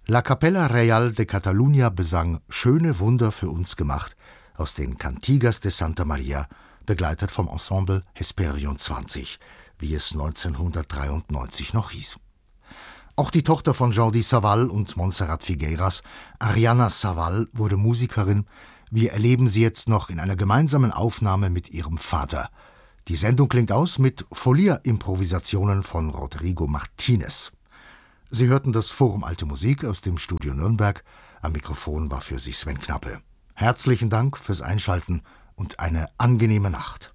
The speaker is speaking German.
La Capella Real de Catalunya besang »Schöne Wunder für uns gemacht« aus den Cantigas de Santa Maria, begleitet vom Ensemble Hesperion 20, wie es 1993 noch hieß. Auch die Tochter von Jordi Savall und Montserrat Figueras, Ariana Savall, wurde Musikerin. Wir erleben sie jetzt noch in einer gemeinsamen Aufnahme mit ihrem Vater. Die Sendung klingt aus mit Folia-Improvisationen von Rodrigo Martinez. Sie hörten das Forum Alte Musik aus dem Studio Nürnberg. Am Mikrofon war für Sie Sven Knappe. Herzlichen Dank fürs Einschalten und eine angenehme Nacht.